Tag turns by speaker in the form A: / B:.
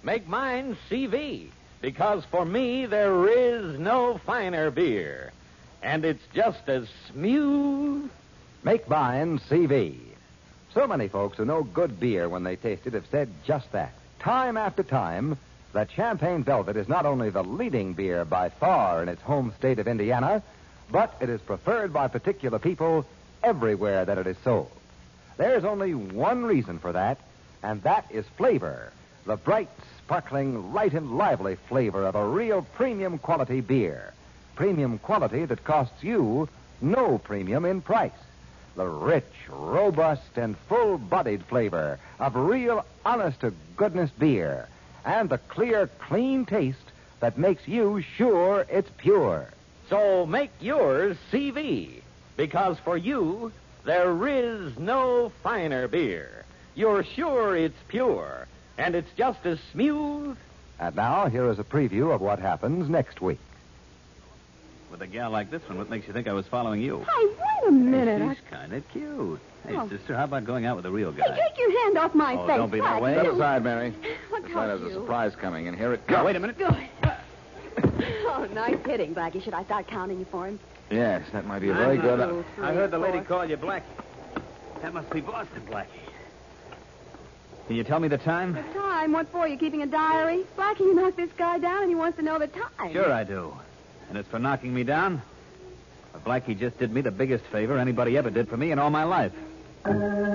A: Make mine CV, because for me there is no finer beer. And it's just as smooth.
B: Make mine CV. So many folks who know good beer when they taste it have said just that. Time after time, that Champagne Velvet is not only the leading beer by far in its home state of Indiana, but it is preferred by particular people everywhere that it is sold. There's only one reason for that, and that is flavor. The bright, sparkling, light and lively flavor of a real premium quality beer. Premium quality that costs you no premium in price. The rich, robust, and full-bodied flavor of real, honest-to-goodness beer. And the clear, clean taste that makes you sure it's pure.
A: So make yours CV, because for you, there is no finer beer. You're sure it's pure, and it's just as smooth.
B: And now, here is a preview of what happens next week.
C: With a gal like this one, what makes you think I was following you?
D: Hey, wait a minute.
C: She's kind of cute. Hey,
D: Oh.
C: sister, how about going out with a real guy?
D: Hey, take your hand off my
C: Oh,
D: face.
C: don't be that
D: Blackie.
C: way.
E: Step aside, Mary.
D: What
E: Looks like
D: caused
E: there's a
D: you?
E: surprise coming, and here it
C: Now,
E: comes.
C: wait a minute.
D: Good. Oh, nice hitting, Blackie. Should I start counting you for him?
E: Yes, that might be a very good...
D: 2, 3,
C: I heard the lady
D: 4.
C: call you Blackie. That must be Boston Blackie. Can you tell me the time?
D: The time? What for? You keeping a diary? Blackie, you knocked this guy down and he wants to know the time.
C: Sure I do. And it's for knocking me down? But Blackie just did me the biggest favor anybody ever did for me in all my life.